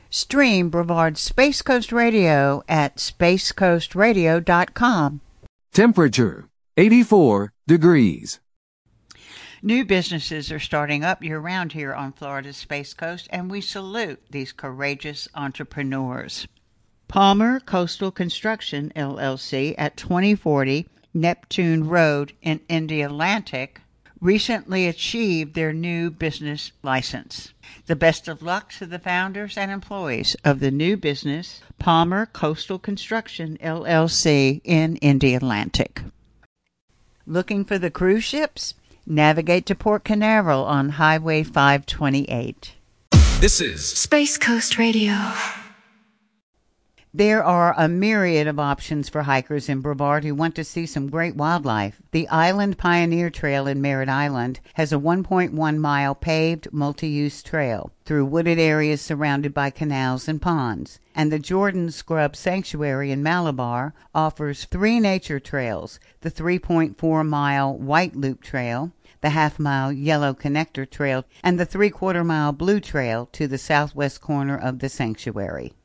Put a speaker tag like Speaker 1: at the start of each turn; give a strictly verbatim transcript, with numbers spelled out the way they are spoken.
Speaker 1: Stream Brevard's Space Coast Radio at space coast radio dot com.
Speaker 2: Temperature, eighty-four degrees.
Speaker 1: New businesses are starting up year-round here on Florida's Space Coast, and we salute these courageous entrepreneurs. Palmer Coastal Construction, L L C, at twenty forty Neptune Road in Indialantic, recently achieved their new business license. The best of luck to the founders and employees of the new business, Palmer Coastal Construction, L L C, in Indialantic. Looking for the cruise ships? Navigate to Port Canaveral on Highway five twenty-eight.
Speaker 3: This is
Speaker 4: Space Coast Radio.
Speaker 1: There are a myriad of options for hikers in Brevard who want to see some great wildlife. The Island Pioneer Trail in Merritt Island has a one point one mile paved multi-use trail through wooded areas surrounded by canals and ponds. And the Jordan Scrub Sanctuary in Malabar offers three nature trails, the three point four mile White Loop Trail, the half-mile Yellow Connector Trail, and the three-quarter mile Blue Trail to the southwest corner of the sanctuary.